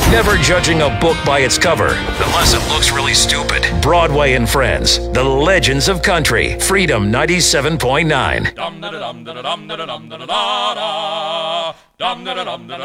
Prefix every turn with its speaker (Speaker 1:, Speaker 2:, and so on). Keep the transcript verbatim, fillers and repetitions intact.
Speaker 1: Never judging a book by its cover, unless it looks really stupid. Broadway and Friends, The Legends of Country. Freedom ninety-seven point nine.